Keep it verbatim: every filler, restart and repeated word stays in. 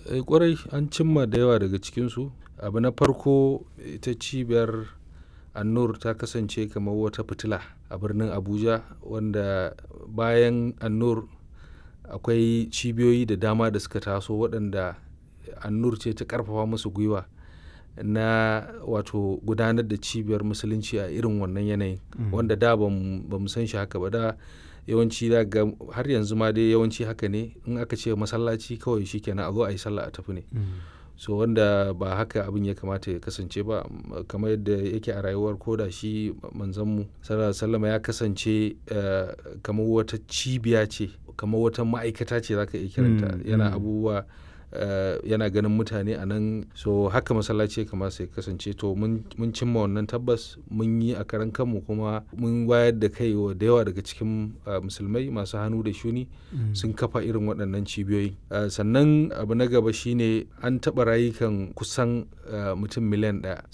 Eh ƙwarai an cimma da yawa daga cikinsu. Abu na farko ita cibiyar An-Nur ta kasance kamar wata fitila a birnin Abuja wanda bayan An-Nur akwai cibiyoyi da dama da suka taso waɗanda An-Nur ce ta ƙarfafa musu gwiwa na wato gudanar da cibiyar musulunci a irin wannan yanayin wanda da ba mu san shi haka ba. Da yawanci za ga har yanzu ma dai yawanci haka ne in aka ce masallaci kawai shi kenan a zo a yi sallah a tafi ne. So wanda ba haka abin ya kamata ya kasance ba kamar yadda yake a rayuwar ko da shi manzanmu Sallallahu Alaihi Wasallam ya kasance kamar wata cibiya ce kamar wata ma'aikata ce za ka iya kiranta. Yana abubuwa yana ganin mutane a nan. So haka masallaci ya kamata ya kasance. To mun cimma wannan tabbas mun yi a karan kanmu kuma mun wayar da kai wa da yawa daga cikin musulmai masu hannu da shuni sun kafa irin waɗannan cibiyoyi. Sannan abu na gaba shine an taɓa rayukan kusan mutum miliyan ɗaya